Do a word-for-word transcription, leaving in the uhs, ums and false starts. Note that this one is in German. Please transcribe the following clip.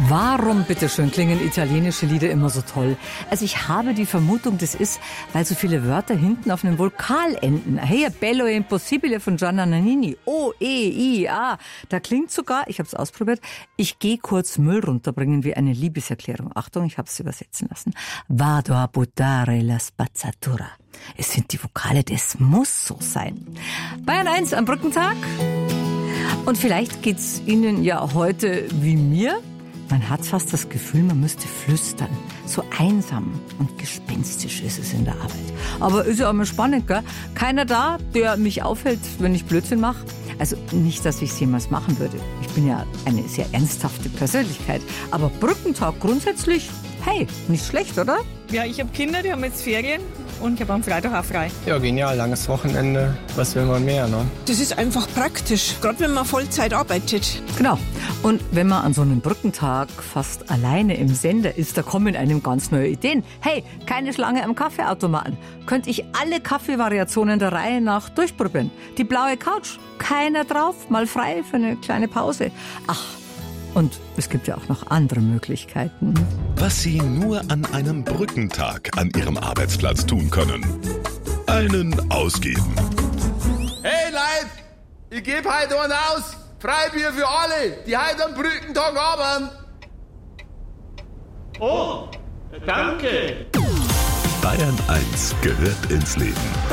Warum, bitteschön, klingen italienische Lieder immer so toll? Also ich habe die Vermutung, das ist, weil so viele Wörter hinten auf einem Vokal enden. Hey, bello e impossibile von Gianna Nannini. O, E, I, A. Da klingt sogar, ich habe es ausprobiert, ich gehe kurz Müll runterbringen wie eine Liebeserklärung. Achtung, ich habe es übersetzen lassen. Vado a buttare la spazzatura. Es sind die Vokale, das muss so sein. Bayern eins am Brückentag. Und vielleicht geht's Ihnen ja heute wie mir. Man hat fast das Gefühl, man müsste flüstern. So einsam und gespenstisch ist es in der Arbeit. Aber ist ja auch mal spannend, gell? Keiner da, der mich aufhält, wenn ich Blödsinn mache. Also nicht, dass ich es jemals machen würde. Ich bin ja eine sehr ernsthafte Persönlichkeit. Aber Brückentag grundsätzlich, hey, nicht schlecht, oder? Ja, ich habe Kinder, die haben jetzt Ferien und ich habe am Freitag auch frei. Ja, genial, langes Wochenende. Was will man mehr, ne? Das ist einfach praktisch, gerade wenn man Vollzeit arbeitet. Genau. Und wenn man an so einem Brückentag fast alleine im Sender ist, da kommen einem ganz neue Ideen. Hey, keine Schlange am Kaffeeautomaten. Könnte ich alle Kaffeevariationen der Reihe nach durchprobieren? Die blaue Couch, keiner drauf, mal frei für eine kleine Pause. Ach, und es gibt ja auch noch andere Möglichkeiten. Was Sie nur an einem Brückentag an Ihrem Arbeitsplatz tun können. Einen ausgeben. Hey Leute, ich gebe heute einen aus. Freibier für alle, die heute am Brückentag arbeiten. Oh, danke. Bayern eins gehört ins Leben.